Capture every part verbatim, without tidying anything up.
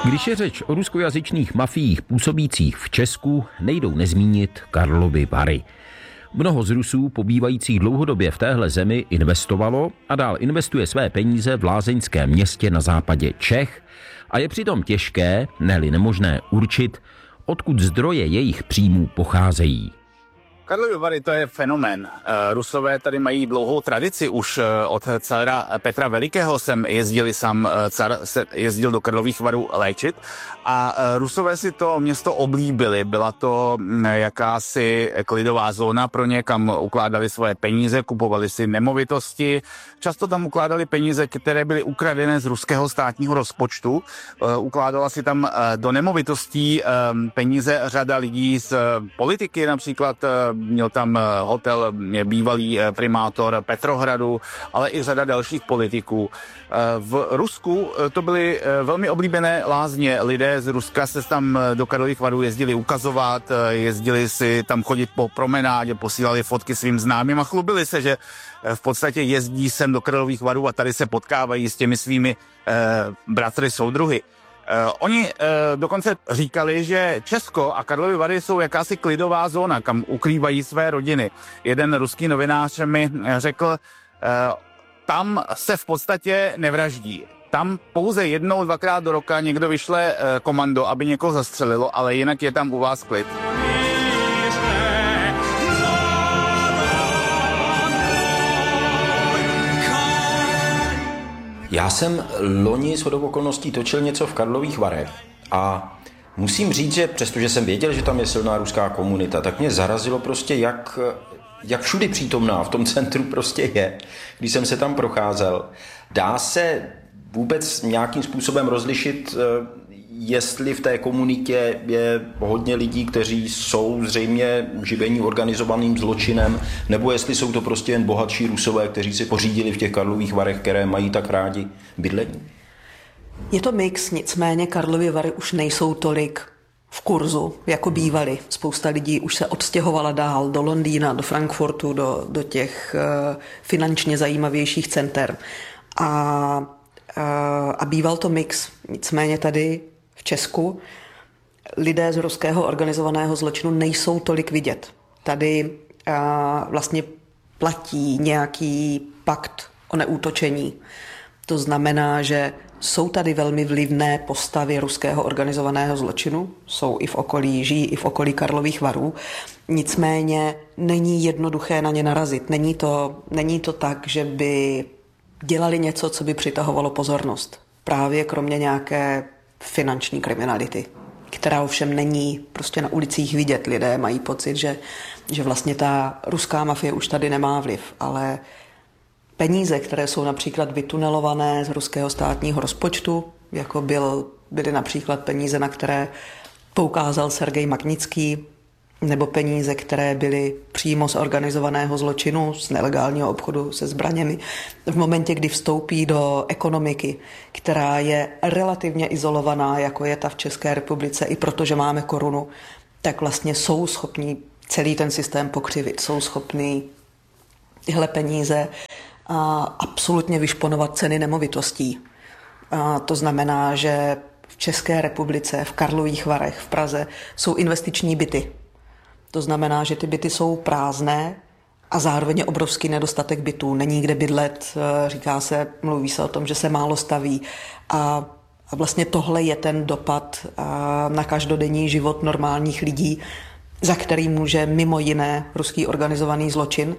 Když je řeč o ruskojazyčných mafiích působících v Česku, nejdou nezmínit Karlovy Vary. Mnoho z Rusů pobývajících dlouhodobě v téhle zemi investovalo a dál investuje své peníze v lázeňském městě na západě Čech a je přitom těžké, ne-li nemožné určit, odkud zdroje jejich příjmů pocházejí. Karlovy Vary, to je fenomén. Rusové tady mají dlouhou tradici. Už od cara Petra Velikého sem jezdili sám, car se jezdil do Karlových Varů léčit a Rusové si to město oblíbili. Byla to jakási klidová zóna pro ně, kam ukládali svoje peníze, kupovali si nemovitosti. Často tam ukládali peníze, které byly ukradené z ruského státního rozpočtu. Ukládala si tam do nemovitostí peníze řada lidí z politiky, například měl tam hotel bývalý primátor Petrohradu, ale i řada dalších politiků. V Rusku to byly velmi oblíbené lázně. Lidé z Ruska se tam do Karlových Varů jezdili ukazovat, jezdili si tam chodit po promenádě, posílali fotky svým známým a chlubili se, že v podstatě jezdí sem do Karlových Varů a tady se potkávají s těmi svými eh, bratry soudruhy. Uh, oni uh, dokonce říkali, že Česko a Karlovy Vary jsou jakási klidová zóna, kam ukrývají své rodiny. Jeden ruský novinář mi řekl, uh, tam se v podstatě nevraždí. Tam pouze jednou, dvakrát do roka někdo vyšle uh, komando, aby někoho zastřelilo, ale jinak je tam u vás klid. Já jsem loni shodou okolností točil něco v Karlových Varech a musím říct, že přestože jsem věděl, že tam je silná ruská komunita, tak mě zarazilo prostě, jak, jak všudy přítomná v tom centru prostě je, když jsem se tam procházel. Dá se vůbec nějakým způsobem rozlišit, jestli v té komunitě je hodně lidí, kteří jsou zřejmě živení organizovaným zločinem, nebo jestli jsou to prostě jen bohatší Rusové, kteří si pořídili v těch Karlových Varech, které mají tak rádi bydlení? Je to mix, nicméně Karlovy Vary už nejsou tolik v kurzu, jako bývaly. Spousta lidí už se odstěhovala dál do Londýna, do Frankfurtu, do, do těch uh, finančně zajímavějších center. A, uh, a býval to mix, nicméně tady v Česku lidé z ruského organizovaného zločinu nejsou tolik vidět. Tady a, vlastně platí nějaký pakt o neútočení. To znamená, že jsou tady velmi vlivné postavy ruského organizovaného zločinu, jsou i v okolí, žijí i v okolí Karlových Varů, nicméně není jednoduché na ně narazit. Není to, není to tak, že by dělali něco, co by přitahovalo pozornost. Právě kromě nějaké finanční kriminality, která ovšem není prostě na ulicích vidět. Lidé mají pocit, že, že vlastně ta ruská mafie už tady nemá vliv, ale peníze, které jsou například vytunelované z ruského státního rozpočtu, jako byl, byly například peníze, na které poukázal Sergej Magnický, nebo peníze, které byly přímo z organizovaného zločinu, z nelegálního obchodu se zbraněmi. V momentě, kdy vstoupí do ekonomiky, která je relativně izolovaná, jako je ta v České republice, i protože máme korunu, tak vlastně jsou schopní celý ten systém pokřivit. Jsou schopní tyhle peníze a absolutně vyšponovat ceny nemovitostí. A to znamená, že v České republice, v Karlových Varech, v Praze jsou investiční byty. To znamená, že ty byty jsou prázdné a zároveň je obrovský nedostatek bytů. Není kde bydlet, říká se, mluví se o tom, že se málo staví. A, a vlastně tohle je ten dopad na každodenní život normálních lidí, za který může mimo jiné ruský organizovaný zločin.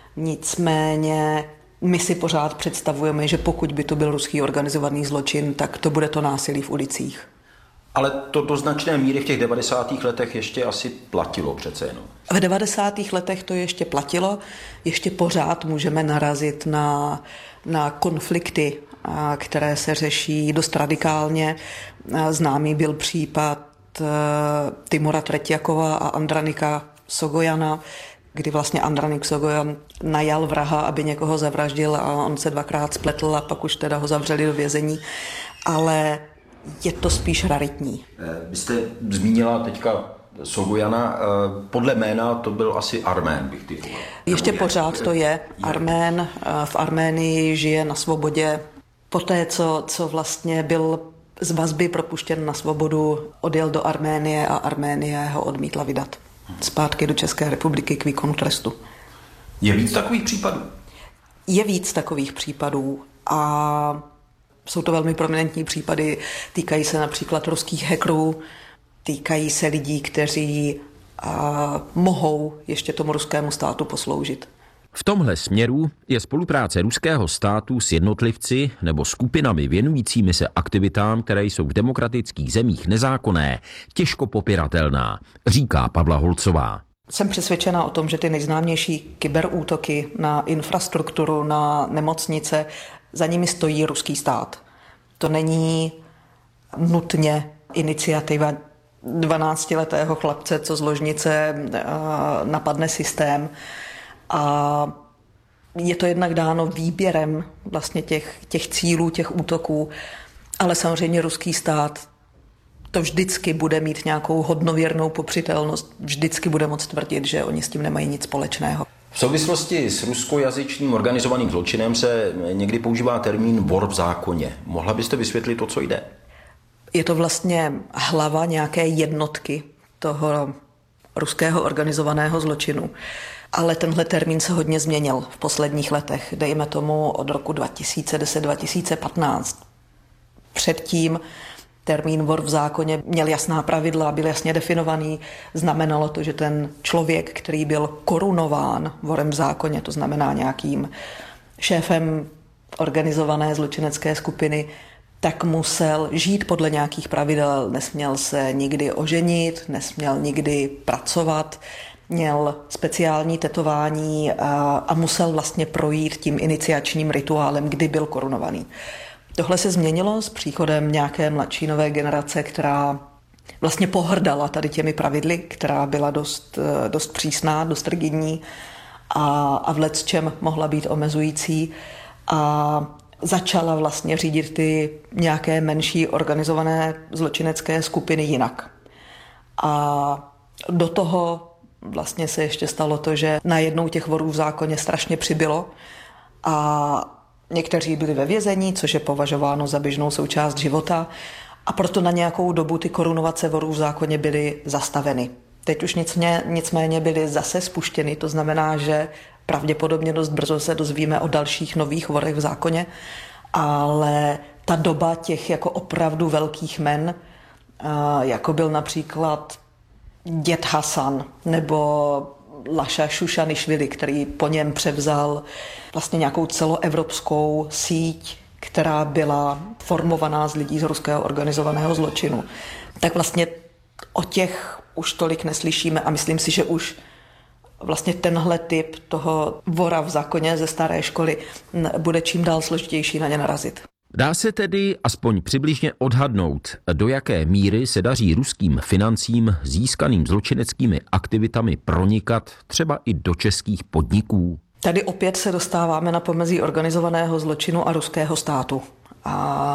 Nicméně my si pořád představujeme, že pokud by to byl ruský organizovaný zločin, tak to bude to násilí v ulicích. Ale to do značné míry v těch devadesátých letech ještě asi platilo přece jenom. V devadesátých letech to ještě platilo. Ještě pořád můžeme narazit na, na konflikty, které se řeší dost radikálně. Známý byl případ Timura Tretjakova a Andranika Sogojana, kdy vlastně Andranik Sogojan najal vraha, aby někoho zavraždil a on se dvakrát spletl a pak už teda ho zavřeli do vězení. Ale je to spíš raritní. Vy jste zmínila teďka Sogojana. Podle jména to byl asi Armén, bych typoval. Ještě pořád to je Armén. V Arménii žije na svobodě. Poté, co, co vlastně byl z vazby propuštěn na svobodu, odjel do Arménie a Arménie ho odmítla vydat zpátky do České republiky k výkonu trestu. Je víc takových případů? Je víc takových případů a jsou to velmi prominentní případy. Týkají se například ruských hackerů, týkají se lidí, kteří a, mohou ještě tomu ruskému státu posloužit. V tomhle směru je spolupráce ruského státu s jednotlivci nebo skupinami věnujícími se aktivitám, které jsou v demokratických zemích nezákonné, těžko popiratelná, říká Pavla Holcová. Jsem přesvědčena o tom, že ty nejznámější kyberútoky na infrastrukturu, na nemocnice, za nimi stojí ruský stát. To není nutně iniciativa dvanáctiletého chlapce, co z ložnice napadne systém. A je to jednak dáno výběrem vlastně těch, těch cílů, těch útoků, ale samozřejmě ruský stát to vždycky bude mít nějakou hodnověrnou popřitelnost, vždycky bude moct tvrdit, že oni s tím nemají nic společného. V souvislosti s ruskojazyčným organizovaným zločinem se někdy používá termín vor v zákoně. Mohla byste vysvětlit, o co jde? Je to vlastně hlava nějaké jednotky toho ruského organizovaného zločinu. Ale tenhle termín se hodně změnil v posledních letech, dejme tomu od roku dva tisíce deset dva tisíce patnáct. Předtím termín vor v zákoně měl jasná pravidla, byl jasně definovaný. Znamenalo to, že ten člověk, který byl korunován vorem v zákoně, to znamená nějakým šéfem organizované zločinecké skupiny, tak musel žít podle nějakých pravidel, nesměl se nikdy oženit, nesměl nikdy pracovat, měl speciální tetování a, a musel vlastně projít tím iniciačním rituálem, kdy byl korunovaný. Tohle se změnilo s příchodem nějaké mladší nové generace, která vlastně pohrdala tady těmi pravidly, která byla dost, dost přísná, dost rigidní a, a v lecčem mohla být omezující a začala vlastně řídit ty nějaké menší organizované zločinecké skupiny jinak. A do toho vlastně se ještě stalo to, že najednou těch vorů v zákoně strašně přibylo a někteří byli ve vězení, což je považováno za běžnou součást života a proto na nějakou dobu ty korunovace vorů v zákoně byly zastaveny. Teď už nicméně, nicméně byly zase spuštěny, to znamená, že pravděpodobně dost brzo se dozvíme o dalších nových vorech v zákoně, ale ta doba těch jako opravdu velkých men, jako byl například děd Hasan nebo Laša Šušanišvili, který po něm převzal vlastně nějakou celoevropskou síť, která byla formovaná z lidí z ruského organizovaného zločinu. Tak vlastně o těch už tolik neslyšíme a myslím si, že už vlastně tenhle typ toho vora v zákoně ze staré školy bude čím dál složitější na ně narazit. Dá se tedy aspoň přibližně odhadnout, do jaké míry se daří ruským financím získaným zločineckými aktivitami pronikat třeba i do českých podniků? Tady opět se dostáváme na pomezí organizovaného zločinu a ruského státu. A,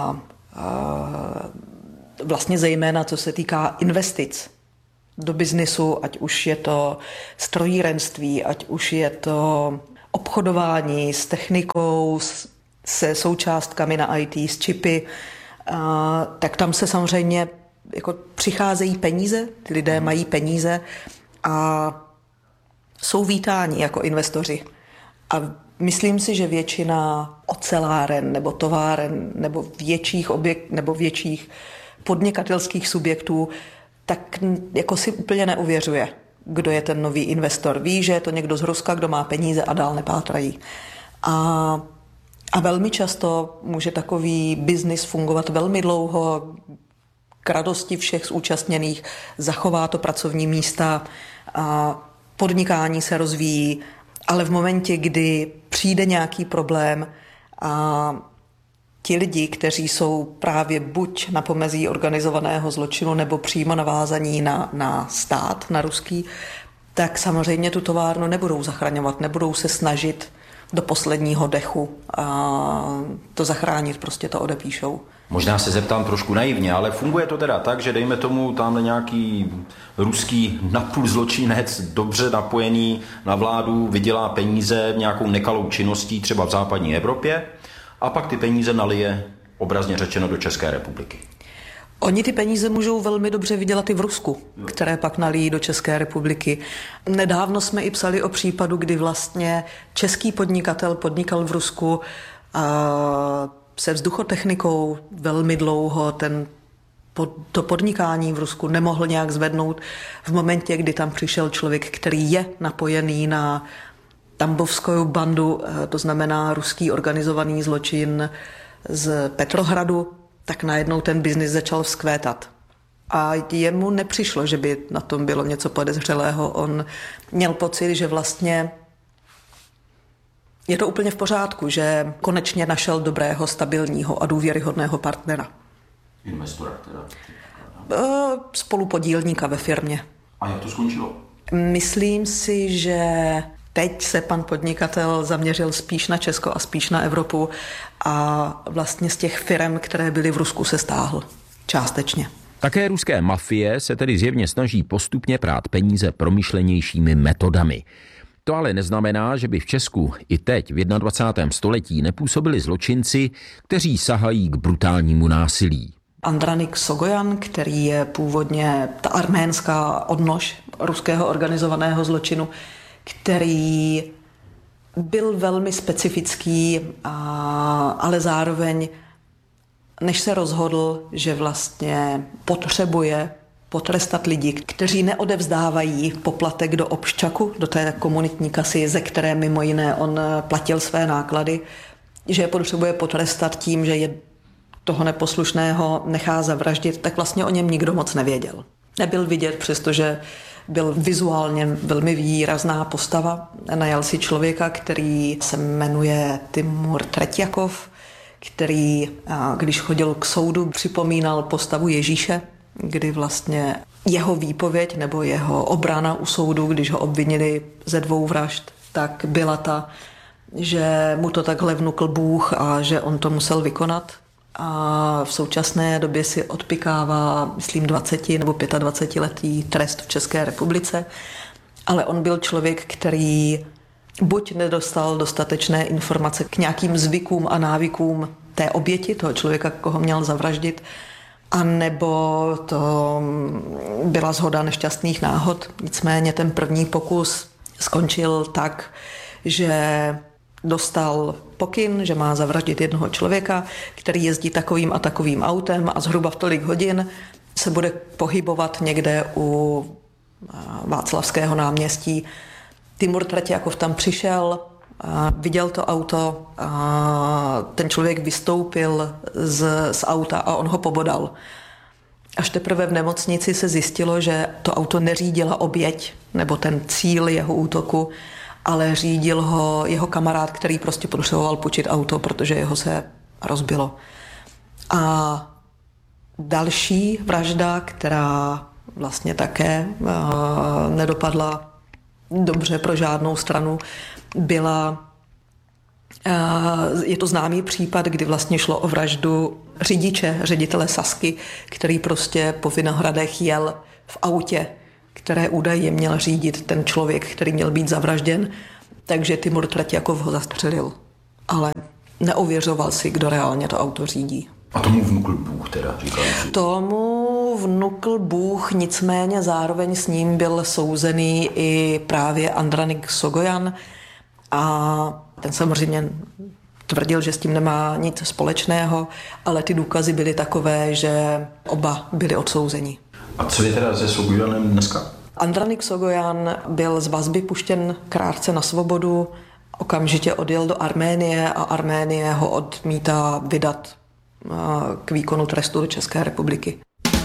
a vlastně zejména co se týká investic do biznisu, ať už je to strojírenství, ať už je to obchodování s technikou, s se součástkami na í té, s čipy, a, tak tam se samozřejmě jako přicházejí peníze, ty lidé mají peníze a jsou vítáni jako investoři. A myslím si, že většina oceláren nebo továren nebo větších objekt, nebo větších podnikatelských subjektů tak jako si úplně neuvěřuje, kdo je ten nový investor. Ví, že je to někdo z Ruska, kdo má peníze a dál nepátrají. A A velmi často může takový biznis fungovat velmi dlouho, k radosti všech zúčastněných, zachová to pracovní místa, a podnikání se rozvíjí, ale v momentě, kdy přijde nějaký problém a ti lidi, kteří jsou právě buď na pomezí organizovaného zločinu nebo přímo navázaní na, na stát, na ruský, tak samozřejmě tu továrnu nebudou zachraňovat, nebudou se snažit do posledního dechu a to zachránit, prostě to odepíšou. Možná se zeptám trošku naivně, ale funguje to teda tak, že dejme tomu tamhle nějaký ruský napůl zločinec, dobře napojený na vládu, vydělá peníze nějakou nekalou činností třeba v západní Evropě a pak ty peníze nalije, obrazně řečeno, do České republiky. Oni ty peníze můžou velmi dobře vydělat i v Rusku, které pak nalijí do České republiky. Nedávno jsme i psali o případu, kdy vlastně český podnikatel podnikal v Rusku a se vzduchotechnikou velmi dlouho, ten to podnikání v Rusku nemohl nějak zvednout. V momentě, kdy tam přišel člověk, který je napojený na Tambovskou bandu, to znamená ruský organizovaný zločin z Petrohradu, tak najednou ten biznis začal vzkvétat. A jemu nepřišlo, že by na tom bylo něco podezřelého. On měl pocit, že vlastně je to úplně v pořádku, že konečně našel dobrého, stabilního a důvěryhodného partnera. Investora teda? Spolupodílníka ve firmě. A jak to skončilo? Myslím si, že teď se pan podnikatel zaměřil spíš na Česko a spíš na Evropu a vlastně z těch firem, které byly v Rusku, se stáhl částečně. Také ruské mafie se tedy zjevně snaží postupně prát peníze promyšlenějšími metodami. To ale neznamená, že by v Česku i teď v dvacátém prvním století nepůsobili zločinci, kteří sahají k brutálnímu násilí. Andranik Sogojan, který je původně ta arménská odnož ruského organizovaného zločinu, který byl velmi specifický, a, ale zároveň, než se rozhodl, že vlastně potřebuje potrestat lidi, kteří neodevzdávají poplatek do obščaku, do té komunitní kasy, ze které mimo jiné on platil své náklady, že je potřebuje potrestat tím, že je toho neposlušného nechá zavraždit, tak vlastně o něm nikdo moc nevěděl. Nebyl vidět, přestože byl vizuálně velmi výrazná postava. Najal si člověka, který se jmenuje Timur Tretjakov, který, když chodil k soudu, připomínal postavu Ježíše, kdy vlastně jeho výpověď nebo jeho obrana u soudu, když ho obvinili ze dvou vražd, tak byla ta, že mu to takhle vnukl Bůh a že on to musel vykonat. A v současné době si odpykává, myslím, dvacet nebo dvacetiletý trest v České republice, ale on byl člověk, který buď nedostal dostatečné informace k nějakým zvykům a návykům té oběti, toho člověka, koho měl zavraždit, a nebo to byla shoda nešťastných náhod. Nicméně ten první pokus skončil tak, že dostal pokyn, že má zavraždit jednoho člověka, který jezdí takovým a takovým autem a zhruba v tolik hodin se bude pohybovat někde u Václavského náměstí. Timur Tretjakov tam přišel, viděl to auto, a ten člověk vystoupil z, z auta a on ho pobodal. Až teprve v nemocnici se zjistilo, že to auto neřídila oběť, nebo ten cíl jeho útoku, ale řídil ho jeho kamarád, který prostě potřeboval půjčit auto, protože jeho se rozbilo. A další vražda, která vlastně také uh, nedopadla dobře pro žádnou stranu, byla, uh, je to známý případ, kdy vlastně šlo o vraždu řidiče, ředitele Sasky, který prostě po Vinohradech jel v autě, které údajně měl řídit ten člověk, který měl být zavražděn, takže Timur Tretjakov ho zastřelil. Ale neověřoval si, kdo reálně to auto řídí. A tomu vnukl Bůh teda, říkali si? Tomu vnukl Bůh, nicméně zároveň s ním byl souzený i právě Andranik Sogojan a ten samozřejmě tvrdil, že s tím nemá nic společného, ale ty důkazy byly takové, že oba byli odsouzeni. A co je teda se Sogojanem dneska? Andranik Sogojan byl z vazby puštěn krátce na svobodu, okamžitě odjel do Arménie a Arménie ho odmítá vydat k výkonu trestu do České republiky.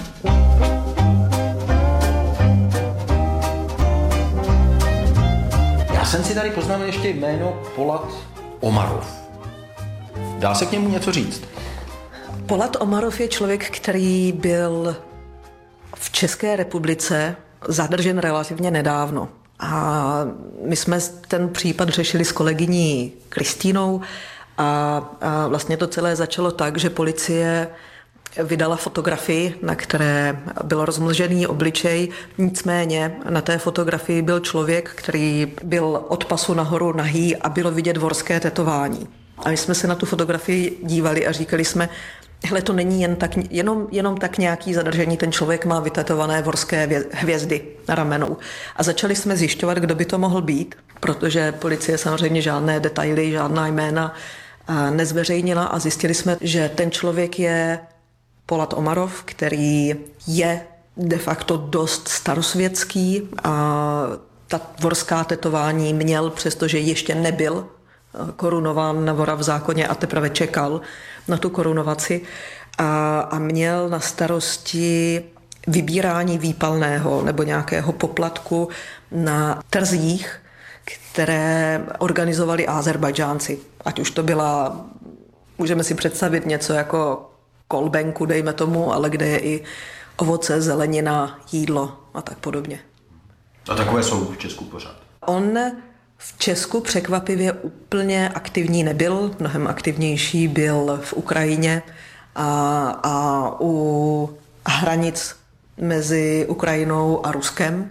Já jsem si tady poznal ještě jméno Polat Omarov. Dá se k němu něco říct? Polat Omarov je člověk, který byl v České republice zadržen relativně nedávno. A my jsme ten případ řešili s kolegyní Kristýnou a, a vlastně to celé začalo tak, že policie vydala fotografii, na které byl rozmlžený obličej. Nicméně na té fotografii byl člověk, který byl od pasu nahoru nahý a bylo vidět vorské tetování. A my jsme se na tu fotografii dívali a říkali jsme, hele, to není jen tak, jenom, jenom tak nějaký zadržení, ten člověk má vytetované vorské hvězdy na ramenou. A začali jsme zjišťovat, kdo by to mohl být, protože policie samozřejmě žádné detaily, žádná jména nezveřejnila a zjistili jsme, že ten člověk je Polat Omarov, který je de facto dost starosvětský a ta vorská tetování měl, přestože ještě nebyl korunován na vora v zákoně a teprve čekal na tu korunovaci a, a měl na starosti vybírání výpalného nebo nějakého poplatku na trzích, které organizovali Azerbajdžánci. Ať už to byla, můžeme si představit něco jako kolbenku, dejme tomu, ale kde je i ovoce, zelenina, jídlo a tak podobně. A takové jsou v Česku pořád? On v Česku překvapivě úplně aktivní nebyl, mnohem aktivnější byl v Ukrajině a, a u hranic mezi Ukrajinou a Ruskem.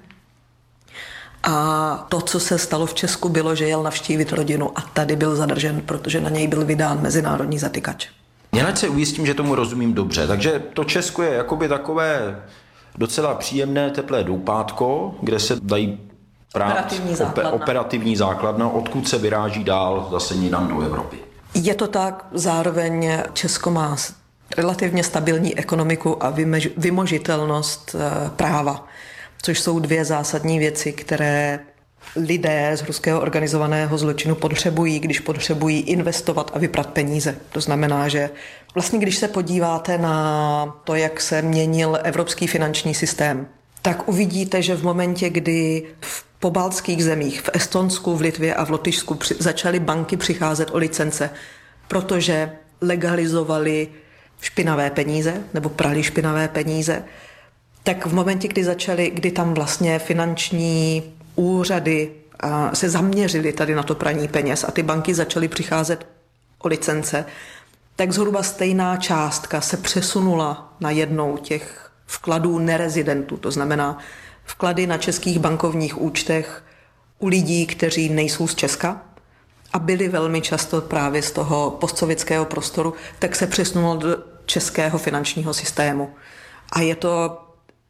A to, co se stalo v Česku, bylo, že jel navštívit rodinu a tady byl zadržen, protože na něj byl vydán mezinárodní zatykač. Jen ať se ujistím, že tomu rozumím dobře. Takže to Česko je jakoby takové docela příjemné, teplé doupátko, kde se dají prát operativní ope- základna. operativní základna, odkud se vyráží dál zase někam do Evropy. Je to tak, zároveň Česko má relativně stabilní ekonomiku a vymež- vymožitelnost e, práva, což jsou dvě zásadní věci, které lidé z ruského organizovaného zločinu potřebují, když potřebují investovat a vyprat peníze. To znamená, že vlastně když se podíváte na to, jak se měnil evropský finanční systém, tak uvidíte, že v momentě, kdy v pobaltských zemích, v Estonsku, v Litvě a v Lotyšsku při- začaly banky přicházet o licence, protože legalizovali špinavé peníze nebo prali špinavé peníze, tak v momentě, kdy začaly, kdy tam vlastně finanční úřady se zaměřily tady na to praní peněz a ty banky začaly přicházet o licence, tak zhruba stejná částka se přesunula na jednou těch vkladů nerezidentů, to znamená vklady na českých bankovních účtech u lidí, kteří nejsou z Česka a byli velmi často právě z toho postsovětského prostoru, tak se přesunulo do českého finančního systému. A je to,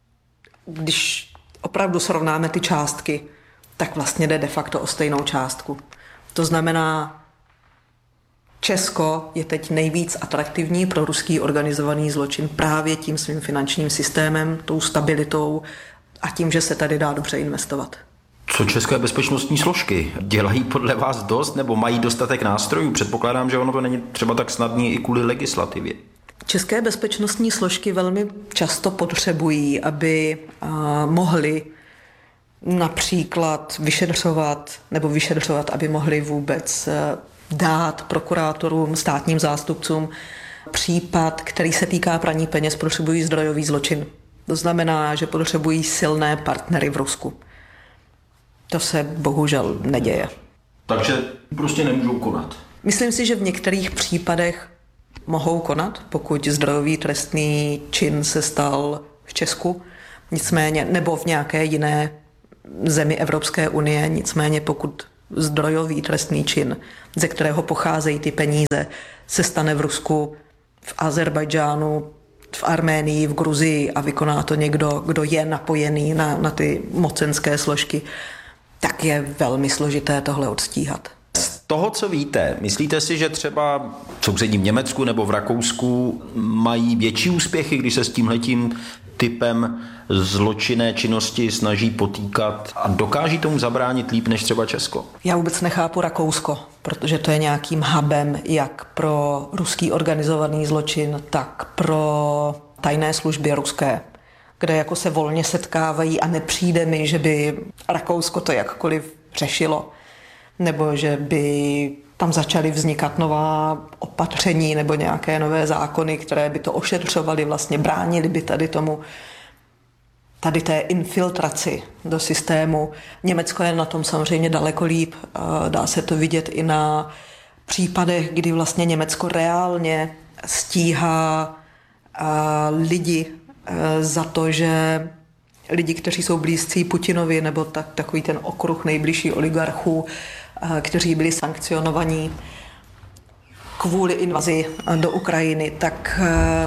když opravdu srovnáme ty částky, tak vlastně jde de facto o stejnou částku. To znamená, Česko je teď nejvíc atraktivní pro ruský organizovaný zločin právě tím svým finančním systémem, tou stabilitou a tím, že se tady dá dobře investovat. Co české bezpečnostní složky? Dělají podle vás dost nebo mají dostatek nástrojů? Předpokládám, že ono to není třeba tak snadné i kvůli legislativě. České bezpečnostní složky velmi často potřebují, aby mohly například vyšetřovat nebo vyšetřovat, aby mohli vůbec dát prokurátorům, státním zástupcům případ, který se týká praní peněz, potřebují zdrojový zločin. To znamená, že potřebují silné partnery v Rusku. To se bohužel neděje. Takže prostě nemůžou konat. Myslím si, že v některých případech mohou konat, pokud zdrojový trestný čin se stal v Česku, nicméně, nebo v nějaké jiné zemi Evropské unie, nicméně pokud zdrojový trestný čin, ze kterého pocházejí ty peníze, se stane v Rusku, v Azerbajdžánu, v Arménii, v Gruzii a vykoná to někdo, kdo je napojený na, na ty mocenské složky, tak je velmi složité tohle odstíhat. Z toho, co víte, myslíte si, že třeba v sousedním Německu nebo v Rakousku mají větší úspěchy, když se s tímhletím typem zločinné činnosti snaží potýkat a dokáží tomu zabránit líp než třeba Česko? Já vůbec nechápu Rakousko, protože to je nějakým hubem jak pro ruský organizovaný zločin, tak pro tajné služby ruské, kde jako se volně setkávají a nepřijde mi, že by Rakousko to jakkoliv řešilo, nebo že by tam začaly vznikat nová opatření nebo nějaké nové zákony, které by to ošetřovaly, vlastně bránili by tady tomu, tady té infiltraci do systému. Německo je na tom samozřejmě daleko líp. Dá se to vidět i na případech, kdy vlastně Německo reálně stíhá lidi za to, že lidi, kteří jsou blízcí Putinovi, nebo tak, takový ten okruh nejbližší oligarchů, kteří byli sankcionovaní kvůli invazi do Ukrajiny, tak,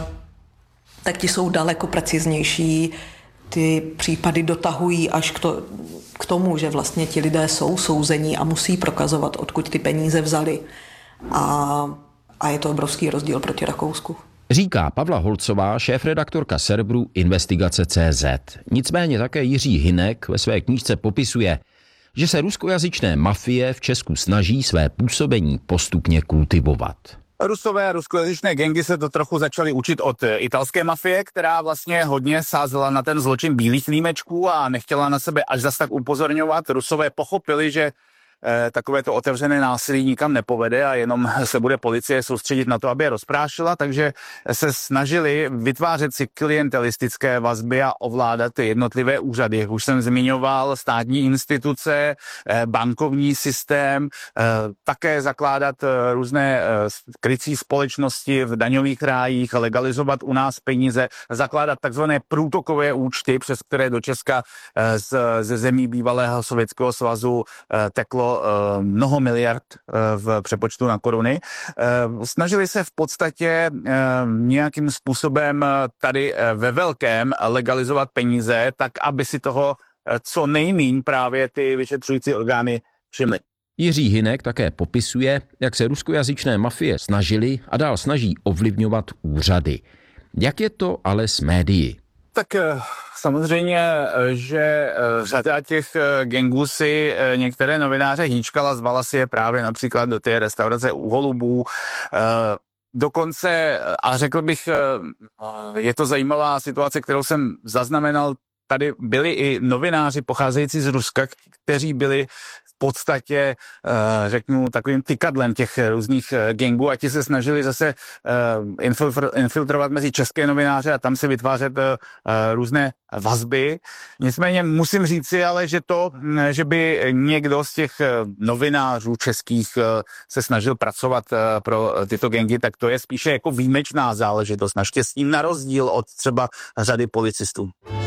tak ti jsou daleko preciznější. Ty případy dotahují až k, to, k tomu, že vlastně ti lidé jsou souzení a musí prokazovat, odkud ty peníze vzali. A, a je to obrovský rozdíl proti Rakousku. Říká Pavla Holcová, šéfredaktorka serveru Investigace tečka cé zet. Nicméně také Jiří Hynek ve své knížce popisuje, že se ruskojazyčné mafie v Česku snaží své působení postupně kultivovat. Rusové a ruskojazyčné gengy se to trochu začaly učit od italské mafie, která vlastně hodně sázela na ten zločin bílých límečků a nechtěla na sebe až zas tak upozorňovat. Rusové pochopili, že eh, takovéto otevřené násilí nikam nepovede a jenom se bude policie soustředit na to, aby je rozprášila, takže se snažili vytvářet si klientelistické vazby a ovládat ty jednotlivé úřady. Jak už jsem zmiňoval, státní instituce, eh, bankovní systém, eh, také zakládat eh, různé eh, krycí společnosti v daňových rájích, legalizovat u nás peníze, zakládat takzvané průtokové účty, přes které do Česka eh, z, ze zemí bývalého Sovětského svazu eh, teklo mnoho miliard v přepočtu na koruny. Snažili se v podstatě nějakým způsobem tady ve velkém legalizovat peníze, tak aby si toho co nejméně právě ty vyšetřující orgány všimly. Jiří Hynek také popisuje, jak se ruskojazyčné mafie snažili a dál snaží ovlivňovat úřady. Jak je to ale s médií? Tak samozřejmě, že řada těch gangů si některé novináře hýčkala, zvala si je právě například do té restaurace u Holubů. Dokonce, a řekl bych, je to zajímavá situace, kterou jsem zaznamenal, tady byli i novináři pocházející z Ruska, kteří byli v podstatě, řeknu, takovým tykadlem těch různých gangů a ti se snažili zase infiltrovat mezi české novináře a tam si vytvářet různé vazby. Nicméně musím říci ale, že to, že by někdo z těch novinářů českých se snažil pracovat pro tyto gangy, tak to je spíše jako výjimečná záležitost, naštěstí na rozdíl od třeba řady policistů.